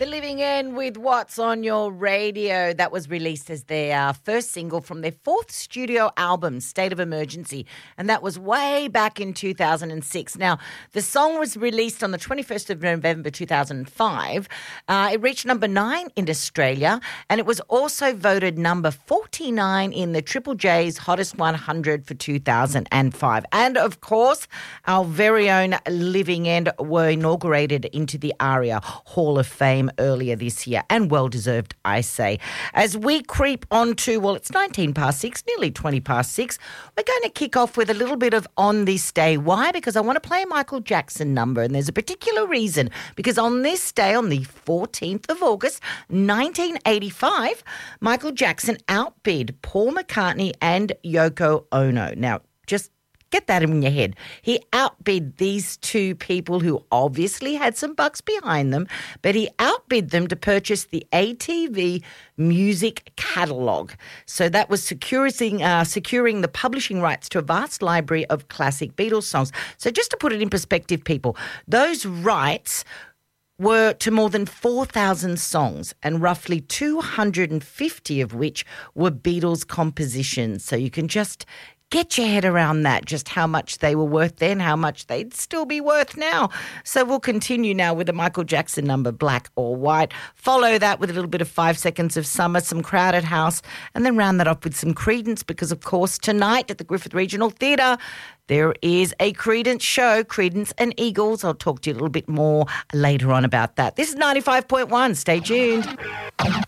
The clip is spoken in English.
The Living End with What's on Your Radio. That was released as their first single from their fourth studio album, State of Emergency, and that was way back in 2006. Now, the song was released on the 21st of November 2005. It reached number 9 in Australia, and it was also voted number 49 in the Triple J's Hottest 100 for 2005. And, of course, our very own Living End were inaugurated into the ARIA Hall of Fame earlier this year, and well-deserved, I say. As we creep on to, well, it's 19 past 6, nearly 20 past 6, we're going to kick off with a little bit of On This Day. Why? Because I want to play a Michael Jackson number, and there's a particular reason. Because on this day, on the 14th of August, 1985, Michael Jackson outbid Paul McCartney and Yoko Ono. Now, just get that in your head. He outbid these two people who obviously had some bucks behind them, but he outbid them to purchase the ATV music catalogue. So that was securing the publishing rights to a vast library of classic Beatles songs. So just to put it in perspective, people, those rights were to more than 4,000 songs, and roughly 250 of which were Beatles compositions. So you can just get your head around that, just how much they were worth then, how much they'd still be worth now. So we'll continue now with the Michael Jackson number, Black or White. Follow that with a little bit of 5 Seconds of Summer, some Crowded House, and then round that off with some Creedence, because, of course, tonight at the Griffith Regional Theatre, there is a Creedence show, Creedence and Eagles. I'll talk to you a little bit more later on about that. This is 95.1. Stay tuned.